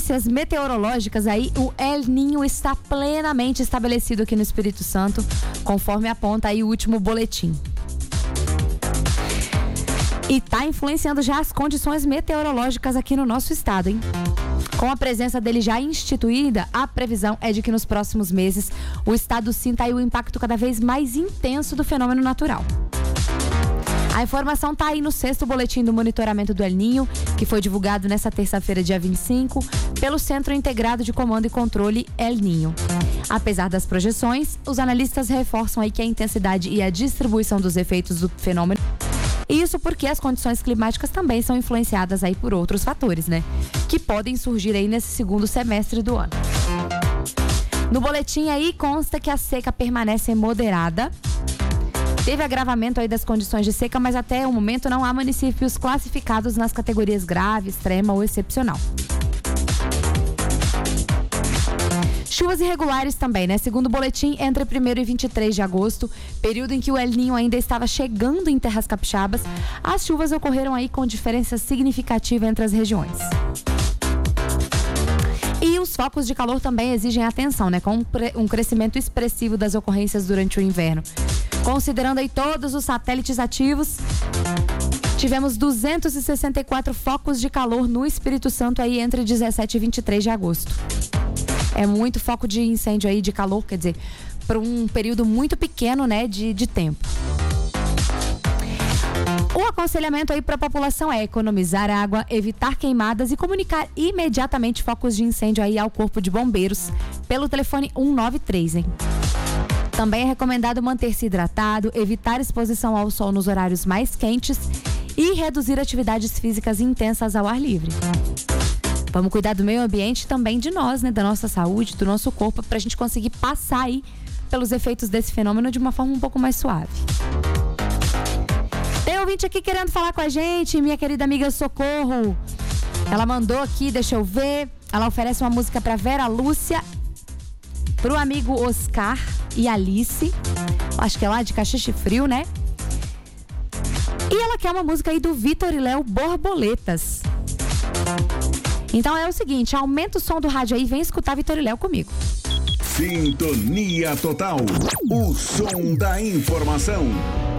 notícias meteorológicas aí, o El Niño está plenamente estabelecido aqui no Espírito Santo, conforme aponta aí o último boletim. E está influenciando já as condições meteorológicas aqui no nosso estado, hein? Com a presença dele já instituída, a previsão é de que nos próximos meses o estado sinta aí o impacto cada vez mais intenso do fenômeno natural. A informação está aí no 6º boletim do monitoramento do El Niño, que foi divulgado nesta terça-feira, dia 25, pelo Centro Integrado de Comando e Controle El Niño. Apesar das projeções, os analistas reforçam aí que a intensidade e a distribuição dos efeitos do fenômeno. Isso porque as condições climáticas também são influenciadas aí por outros fatores, né? Que podem surgir aí nesse segundo semestre do ano. No boletim aí consta que a seca permanece moderada. Teve agravamento aí das condições de seca, mas até o momento não há municípios classificados nas categorias grave, extrema ou excepcional. Chuvas irregulares também, né? Segundo o boletim, entre 1º e 23 de agosto, período em que o El Niño ainda estava chegando em terras capixabas, as chuvas ocorreram aí com diferença significativa entre as regiões. E os focos de calor também exigem atenção, né? Com um crescimento expressivo das ocorrências durante o inverno. Considerando aí todos os satélites ativos, tivemos 264 focos de calor no Espírito Santo aí entre 17 e 23 de agosto. É muito foco de incêndio aí, de calor, quer dizer, por um período muito pequeno, né, de tempo. O aconselhamento aí para a população é economizar água, evitar queimadas e comunicar imediatamente focos de incêndio aí ao Corpo de Bombeiros pelo telefone 193, hein? Também é recomendado manter-se hidratado, evitar exposição ao sol nos horários mais quentes e reduzir atividades físicas intensas ao ar livre. Vamos cuidar do meio ambiente e também de nós, né? Da nossa saúde, do nosso corpo, para a gente conseguir passar aí pelos efeitos desse fenômeno de uma forma um pouco mais suave. Tem ouvinte aqui querendo falar com a gente, minha querida amiga Socorro. Ela mandou aqui, deixa eu ver. Ela oferece uma música para Vera Lúcia, pro amigo Oscar e Alice. Acho que é lá de Caxixe Frio, né? E ela quer uma música aí do Vitor e Léo, Borboletas. Então é o seguinte, aumenta o som do rádio aí e vem escutar Vitor e Léo comigo. Sintonia Total, o som da informação.